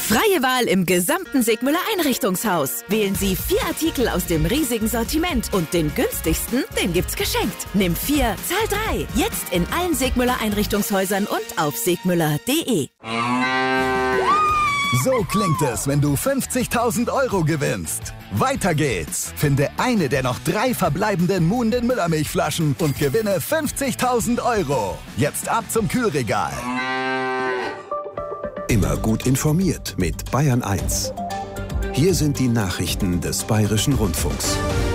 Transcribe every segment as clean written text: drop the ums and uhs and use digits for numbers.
Freie Wahl im gesamten Segmüller Einrichtungshaus. Wählen Sie 4 Artikel aus dem riesigen Sortiment und den günstigsten, den gibt's geschenkt. Nimm 4, zahl 3. Jetzt in allen Segmüller Einrichtungshäusern und auf segmüller.de. So klingt es, wenn du 50.000 Euro gewinnst. Weiter geht's. Finde eine der noch 3 verbleibenden Moon den Müllermilchflaschen und gewinne 50.000 Euro. Jetzt ab zum Kühlregal. Immer gut informiert mit Bayern 1. Hier sind die Nachrichten des Bayerischen Rundfunks.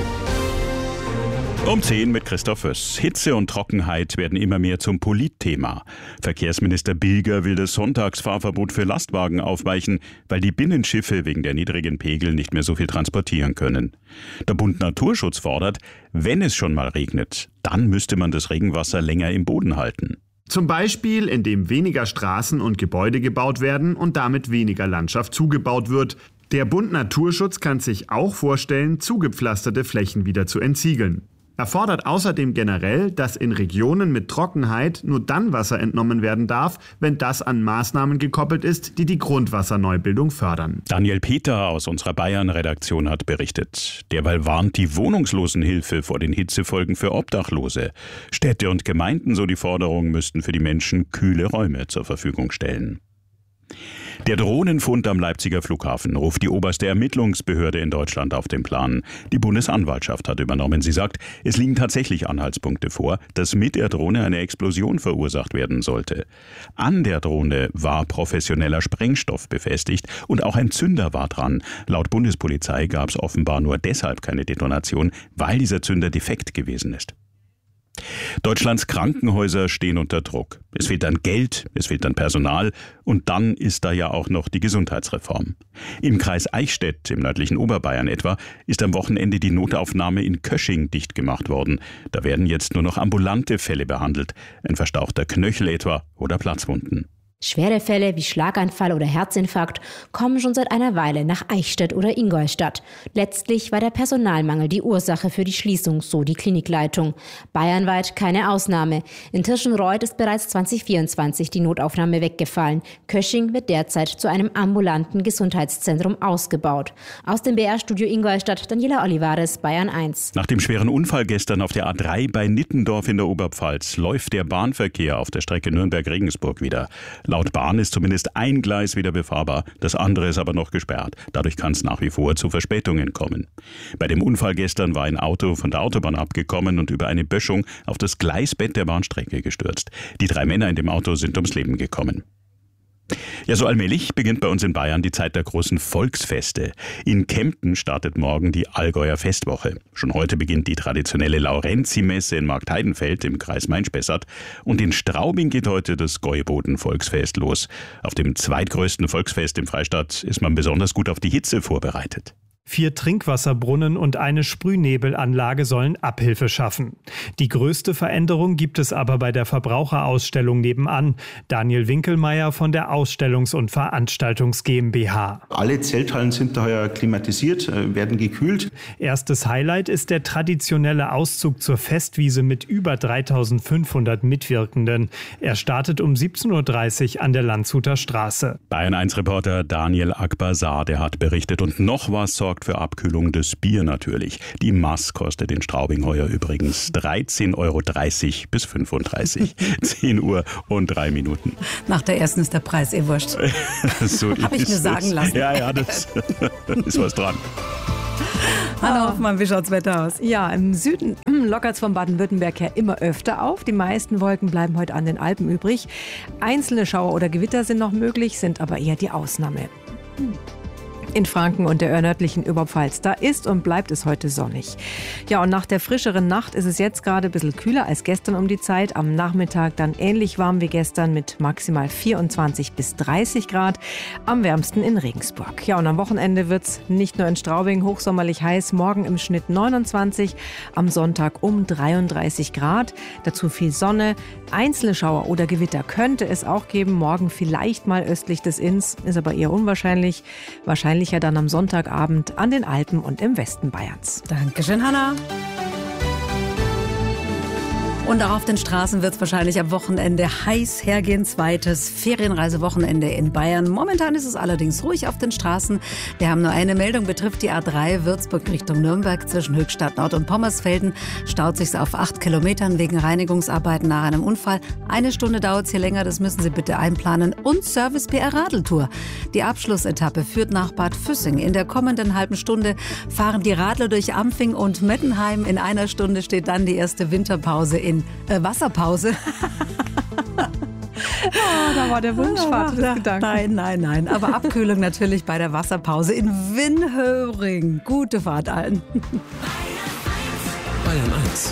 Um 10 mit Christoph Föss. Hitze und Trockenheit werden immer mehr zum Politthema. Verkehrsminister Bilger will das Sonntagsfahrverbot für Lastwagen aufweichen, weil die Binnenschiffe wegen der niedrigen Pegel nicht mehr so viel transportieren können. Der Bund Naturschutz fordert, wenn es schon mal regnet, dann müsste man das Regenwasser länger im Boden halten. Zum Beispiel, indem weniger Straßen und Gebäude gebaut werden und damit weniger Landschaft zugebaut wird. Der Bund Naturschutz kann sich auch vorstellen, zugepflasterte Flächen wieder zu entsiegeln. Er fordert außerdem generell, dass in Regionen mit Trockenheit nur dann Wasser entnommen werden darf, wenn das an Maßnahmen gekoppelt ist, die die Grundwasserneubildung fördern. Daniel Peter aus unserer Bayern-Redaktion hat berichtet. Derweil warnt die Wohnungslosenhilfe vor den Hitzefolgen für Obdachlose. Städte und Gemeinden, so die Forderung, müssten für die Menschen kühle Räume zur Verfügung stellen. Der Drohnenfund am Leipziger Flughafen ruft die oberste Ermittlungsbehörde in Deutschland auf den Plan. Die Bundesanwaltschaft hat übernommen. Sie sagt, es liegen tatsächlich Anhaltspunkte vor, dass mit der Drohne eine Explosion verursacht werden sollte. An der Drohne war professioneller Sprengstoff befestigt und auch ein Zünder war dran. Laut Bundespolizei gab es offenbar nur deshalb keine Detonation, weil dieser Zünder defekt gewesen ist. Deutschlands Krankenhäuser stehen unter Druck. Es fehlt an Geld, es fehlt an Personal und dann ist da ja auch noch die Gesundheitsreform. Im Kreis Eichstätt, im nördlichen Oberbayern etwa, ist am Wochenende die Notaufnahme in Kösching dicht gemacht worden. Da werden jetzt nur noch ambulante Fälle behandelt, ein verstauchter Knöchel etwa oder Platzwunden. Schwere Fälle wie Schlaganfall oder Herzinfarkt kommen schon seit einer Weile nach Eichstätt oder Ingolstadt. Letztlich war der Personalmangel die Ursache für die Schließung, so die Klinikleitung. Bayernweit keine Ausnahme. In Tirschenreuth ist bereits 2024 die Notaufnahme weggefallen. Kösching wird derzeit zu einem ambulanten Gesundheitszentrum ausgebaut. Aus dem BR-Studio Ingolstadt, Daniela Olivares, Bayern 1. Nach dem schweren Unfall gestern auf der A3 bei Nittendorf in der Oberpfalz läuft der Bahnverkehr auf der Strecke Nürnberg-Regensburg wieder. Laut Bahn ist zumindest ein Gleis wieder befahrbar, das andere ist aber noch gesperrt. Dadurch kann es nach wie vor zu Verspätungen kommen. Bei dem Unfall gestern war ein Auto von der Autobahn abgekommen und über eine Böschung auf das Gleisbett der Bahnstrecke gestürzt. Die 3 Männer in dem Auto sind ums Leben gekommen. Ja, so allmählich beginnt bei uns in Bayern die Zeit der großen Volksfeste. In Kempten startet morgen die Allgäuer Festwoche. Schon heute beginnt die traditionelle Laurenzi-Messe in Marktheidenfeld im Kreis Main-Spessart. Und in Straubing geht heute das Gäuboden-Volksfest los. Auf dem zweitgrößten Volksfest im Freistaat ist man besonders gut auf die Hitze vorbereitet. 4 Trinkwasserbrunnen und eine Sprühnebelanlage sollen Abhilfe schaffen. Die größte Veränderung gibt es aber bei der Verbraucherausstellung nebenan. Daniel Winkelmeier von der Ausstellungs- und Veranstaltungs GmbH. Alle Zelthallen sind daher klimatisiert, werden gekühlt. Erstes Highlight ist der traditionelle Auszug zur Festwiese mit über 3.500 Mitwirkenden. Er startet um 17.30 Uhr an der Landshuter Straße. Bayern 1-Reporter Daniel Akbazar, der hat berichtet. Und noch was sorgt für Abkühlung, das Bier natürlich. Die Maß kostet in Straubing heuer übrigens 13,30 Euro bis 35. 10 Uhr und 3 Minuten. Nach der ersten ist der Preis wurscht. So habe ich mir sagen lassen. Ja, das ist was dran. Hallo Hoffmann, wie schaut's Wetter aus? Ja, im Süden lockert es von Baden-Württemberg her immer öfter auf. Die meisten Wolken bleiben heute an den Alpen übrig. Einzelne Schauer oder Gewitter sind noch möglich, sind aber eher die Ausnahme. In Franken und der nördlichen Oberpfalz. Da ist und bleibt es heute sonnig. Ja, und nach der frischeren Nacht ist es jetzt gerade ein bisschen kühler als gestern um die Zeit. Am Nachmittag dann ähnlich warm wie gestern mit maximal 24 bis 30 Grad. Am wärmsten in Regensburg. Ja, und am Wochenende wird es nicht nur in Straubing hochsommerlich heiß. Morgen im Schnitt 29, am Sonntag um 33 Grad. Dazu viel Sonne. Einzelne Schauer oder Gewitter könnte es auch geben. Morgen vielleicht mal östlich des Inns, ist aber eher unwahrscheinlich. Wahrscheinlicher dann am Sonntagabend an den Alpen und im Westen Bayerns. Dankeschön, Hanna. Und Und auch auf den Straßen wird es wahrscheinlich am Wochenende heiß hergehen. Zweites Ferienreisewochenende in Bayern. Momentan ist es allerdings ruhig auf den Straßen. Wir haben nur eine Meldung, betrifft die A3 Würzburg Richtung Nürnberg zwischen Höchstadt Nord und Pommersfelden. Staut sich auf 8 Kilometern wegen Reinigungsarbeiten nach einem Unfall. 1 Stunde dauert es hier länger, das müssen Sie bitte einplanen. Und Service PR Radeltour. Die Abschlussetappe führt nach Bad Füssing. In der kommenden halben Stunde fahren die Radler durch Ampfing und Mettenheim. In einer Stunde steht dann die erste Winterpause Wasserpause. Da war der Wunschvater des Gedanken. Nein. Aber Abkühlung natürlich bei der Wasserpause in Winhöring. Gute Fahrt allen. Bayern 1.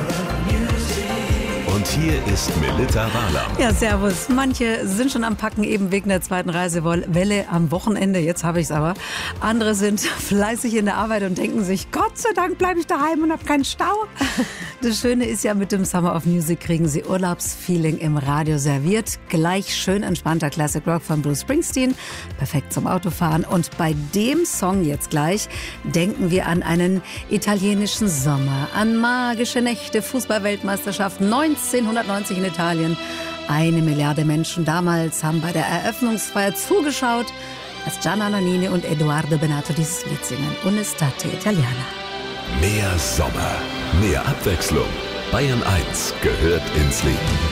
Und hier ist Melitta Wahlam. Ja, servus. Manche sind schon am Packen, eben wegen der zweiten Reisewelle am Wochenende. Jetzt habe ich es aber. Andere sind fleißig in der Arbeit und denken sich, Gott sei Dank bleibe ich daheim und habe keinen Stau. Das Schöne ist ja, mit dem Summer of Music kriegen Sie Urlaubsfeeling im Radio serviert. Gleich schön entspannter Classic Rock von Bruce Springsteen. Perfekt zum Autofahren. Und bei dem Song jetzt gleich denken wir an einen italienischen Sommer, an magische Nächte, Fußball-Weltmeisterschaft 1990 in Italien. 1 Milliarde Menschen damals haben bei der Eröffnungsfeier zugeschaut, als Gianna Nannini und Edoardo Bennato dieses Lied singen. Un'estate italiana. Mehr Sommer, mehr Abwechslung. Bayern 1 gehört ins Leben.